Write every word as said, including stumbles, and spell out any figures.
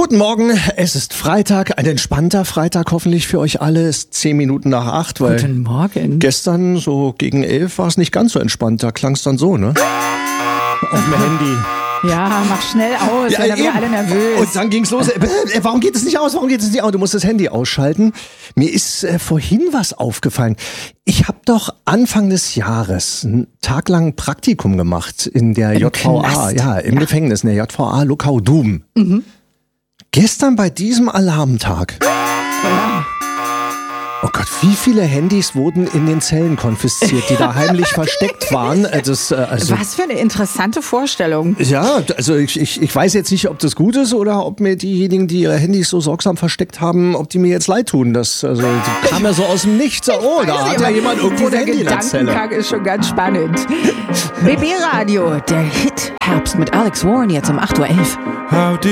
Guten Morgen, es ist Freitag, ein entspannter Freitag hoffentlich für euch alle. Es ist zehn Minuten nach acht, weil Guten Morgen. Gestern so gegen elf war es nicht ganz so entspannt. Da klang es dann so, ne? Auf dem Handy. Ja, mach schnell aus, Ja, ja, dann eben. wir alle nervös. Und dann ging's los. Äh, äh, warum geht es nicht aus? Warum geht es nicht aus? Du musst das Handy ausschalten. Mir ist äh, vorhin was aufgefallen. Ich habe doch Anfang des Jahres einen Tag lang Praktikum gemacht in der Im J V A. Knast. Ja, im Ja. Gefängnis, in der J V A Luckau-Dum. Mhm. Gestern bei diesem Alarmtag. Ja. Oh Gott, wie viele Handys wurden in den Zellen konfisziert, die da heimlich versteckt waren? Äh, Das, äh, also, Was für eine interessante Vorstellung. ja, also ich, ich, ich weiß jetzt nicht, ob das gut ist oder ob mir diejenigen, die ihre Handys so sorgsam versteckt haben, ob die mir jetzt leid tun. Das, also, das kam ja so aus dem Nichts. Oh, da hat ja jemand irgendwo ein Dieser Handy in der Zelle. Gedankengang ist schon ganz spannend. B B Radio, der Hit Herbst mit Alex Warren jetzt um acht Uhr elf.